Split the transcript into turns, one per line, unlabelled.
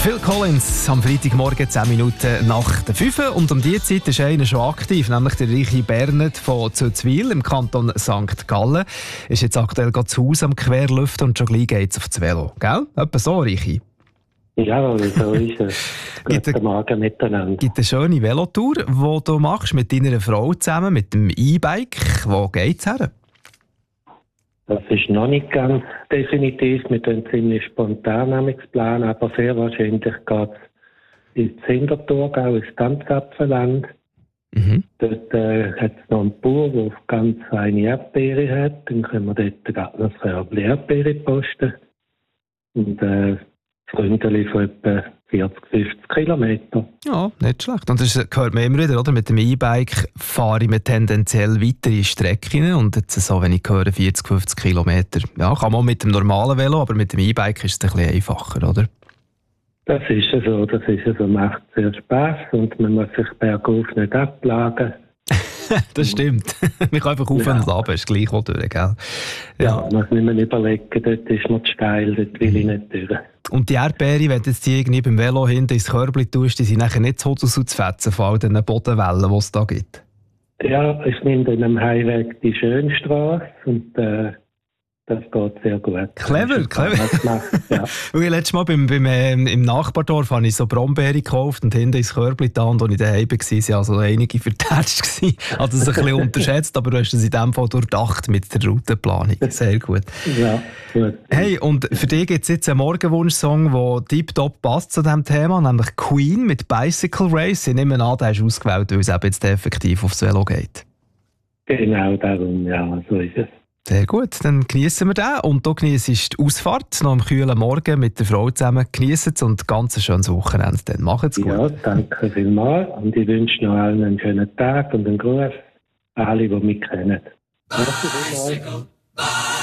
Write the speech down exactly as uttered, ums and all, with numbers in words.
Phil Collins am Freitagmorgen zehn Minuten nach der fünf. Und um diese Zeit ist einer schon aktiv, nämlich der Reiche Bernhard von Zuzwil im Kanton Sankt Gallen. Ist jetzt aktuell gerade zu Hause am Querlüften und schon gleich geht es auf das Velo. Gell? Etwa so, Reiche?
Ja, so ist es. Guten Morgen miteinander.
Gibt eine schöne Velotour, die du machst mit deiner Frau zusammen, mit dem E-Bike. Wo geht's her?
Das ist noch nicht ganz definitiv. Wir tun ziemlich spontan planen, aber sehr wahrscheinlich geht es ins Hinterthurgau, ins Tanzapfelland. Mhm. Dort äh, hat es noch einen Bauer, der ganz eine Erdbeere hat. Dann können wir dort gerade noch ein Erdbeere posten. Und äh, Freundeli von etwa vierzig, fünfzig Kilometer.
Ja, nicht schlecht. Und das hört man immer wieder, oder? Mit dem E-Bike fahre ich mir tendenziell weitere Strecken. Und jetzt, so, wenn ich höre, vierzig, fünfzig Kilometer. Ja, kann man mit dem normalen Velo, aber mit dem E-Bike ist es ein bisschen einfacher, oder?
Das ist ja so. Das ist ja so. Macht sehr Spass und man muss sich bergauf nicht ablagen.
Das stimmt. Man kann einfach auf
ja.
und ab, ist gleich auch durch, gell?
Ja, ja, man muss nicht mehr überlegen, dort ist man zu steil, dort will ich nicht durch.
Und die Erdbeere, wenn du die irgendwie beim Velo hinten ins Körbchen tust, die sind nachher nicht so zu fetzen, vor allem den Bodenwellen, die es da gibt.
Ja, ich nehme dann am Heimweg die Schönstrasse und äh, das geht sehr gut.
Clever, clever.
Gemacht, ja.
Weil letztes Mal beim, beim, ähm, im Nachbardorf habe ich so Brombeere gekauft und hinten ins Körbchen da und als ich daheim war, waren also einige vertätscht. Ich habe das ein bisschen unterschätzt, aber du hast es in diesem Fall durchdacht mit der Routenplanung. Sehr gut.
Ja, gut.
Hey, und für dich gibt es jetzt einen Morgenwunsch-Song, der tiptop passt zu diesem Thema, nämlich Queen mit Bicycle Race. Ich nehme an, den hast du ausgewählt, weil es eben jetzt effektiv aufs Velo geht.
Genau darum, ja, so ist es.
Sehr gut, dann genießen wir den. Und du genießt die Ausfahrt noch am kühlen Morgen mit der Frau zusammen. Genießen es und ganz ein schönes Wochenende. Dann macht's gut.
Ja, danke vielmals. Und ich wünsche noch allen einen schönen Tag und einen Gruß. Alle, die mich kennen. Merci vielmals.